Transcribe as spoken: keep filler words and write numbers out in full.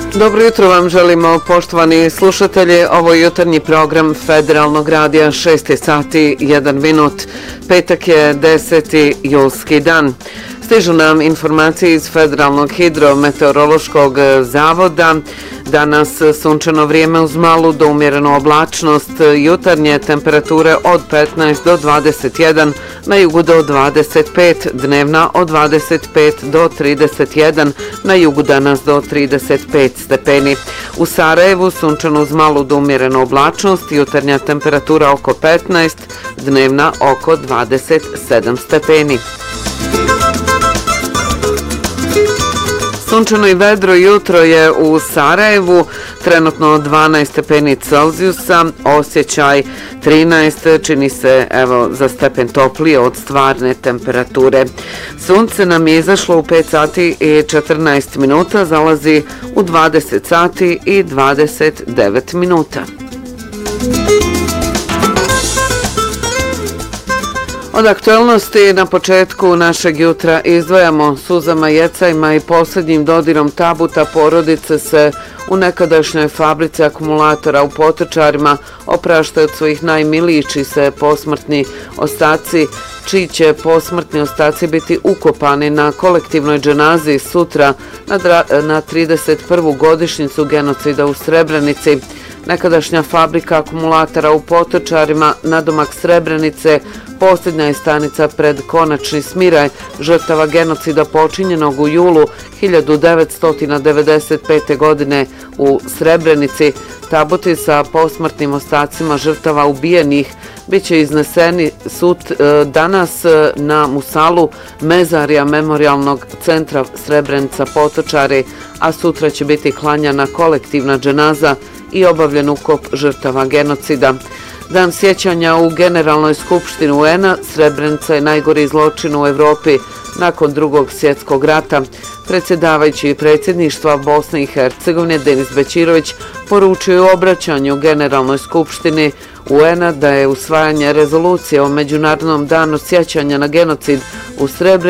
Dobro jutro vam želimo, poštovani slušatelji. Ovo je jutarnji program Federalnog radija, šest sati jedan minut. Petak je deseti julski dan. Stižu nam informacije iz Federalnog hidrometeorološkog zavoda. Danas sunčano vrijeme uz malu do umjerenu oblačnost, jutarnje temperature od petnaest do dvadeset jedan, na jugu do dvadeset pet, dnevna od dvadeset pet do trideset jedan, na jugu danas do trideset pet stepeni. U Sarajevu sunčano uz malu do umjerenu oblačnost, jutarnja temperatura oko petnaest, dnevna oko dvadeset sedam stepeni. Sunčano i vedro jutro je u Sarajevu, trenutno dvanaest stepeni Celzijusa, osjećaj trinaest, čini se evo za stepen toplije od stvarne temperature. Sunce nam je izašlo u pet sati i četrnaest minuta, zalazi u dvadeset sati i dvadeset devet minuta. Od aktuelnosti na početku našeg jutra izdvajamo suzama, jecajima i posljednjim dodirom tabuta porodice se u nekadašnjoj fabrici akumulatora u Potočarima opraštaju od svojih najmilijih, čiji se posmrtni ostaci, čiji će posmrtni ostaci biti ukopani na kolektivnoj dženazi sutra na, na trideset prvu godišnjicu genocida u Srebrenici. Nekadašnja fabrika akumulatora u Potočarima, nadomak Srebrenice, posljednja je stanica pred konačni smiraj žrtava genocida počinjenog u julu hiljadu devetsto devedeset pete. godine u Srebrenici. Tabuti sa posmrtnim ostacima žrtava ubijenih biće izneseni sud danas na musalu mezarija Memorijalnog centra Srebrenica Potočari, a sutra će biti klanjana kolektivna dženaza i obavljen ukop žrtava genocida. Dan sjećanja u Generalnoj skupštini U N-a, Srebrenica je najgori zločin u Evropi nakon drugog svjetskog rata. Predsjedavajući predsjedništva Bosne i Hercegovine Denis Bećirović poručio u obraćanju Generalnoj skupštini U N-a da je usvajanje rezolucije o Međunarodnom danu sjećanja na genocid u Srebrenici